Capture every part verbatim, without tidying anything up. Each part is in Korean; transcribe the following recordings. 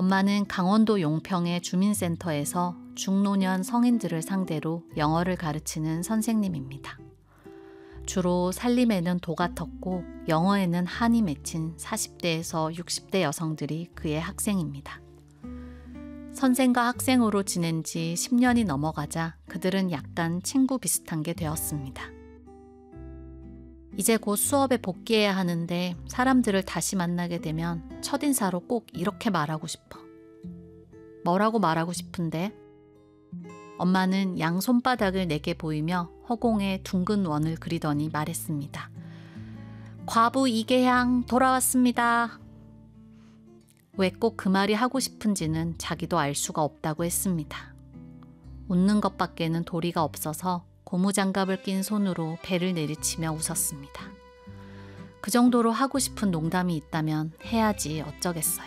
엄마는 강원도 용평의 주민센터에서 중노년 성인들을 상대로 영어를 가르치는 선생님입니다. 주로 살림에는 도가 텄고 영어에는 한이 맺힌 사십 대에서 육십 대 여성들이 그의 학생입니다. 선생과 학생으로 지낸 지 십 년이 넘어가자 그들은 약간 친구 비슷한 게 되었습니다. 이제 곧 수업에 복귀해야 하는데 사람들을 다시 만나게 되면 첫인사로 꼭 이렇게 말하고 싶어. 뭐라고 말하고 싶은데? 엄마는 양손바닥을 내게 보이며 허공에 둥근 원을 그리더니 말했습니다. 과부 이계향 돌아왔습니다. 왜 꼭 그 말이 하고 싶은지는 자기도 알 수가 없다고 했습니다. 웃는 것밖에는 도리가 없어서 고무장갑을 낀 손으로 배를 내리치며 웃었습니다. 그 정도로 하고 싶은 농담이 있다면 해야지 어쩌겠어요.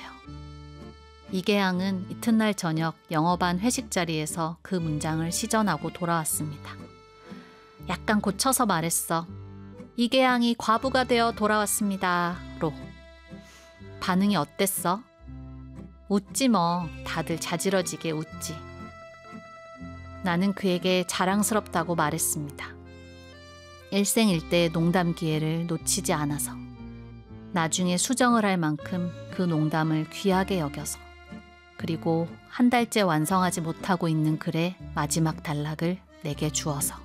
이계양은 이튿날 저녁 영어반 회식 자리에서 그 문장을 시전하고 돌아왔습니다. 약간 고쳐서 말했어. 이계양이 과부가 되어 돌아왔습니다. 로. 반응이 어땠어? 웃지 뭐. 다들 자지러지게 웃지. 나는 그에게 자랑스럽다고 말했습니다. 일생일대의 농담 기회를 놓치지 않아서. 나중에 수정을 할 만큼 그 농담을 귀하게 여겨서. 그리고 한 달째 완성하지 못하고 있는 글의 마지막 단락을 내게 주어서.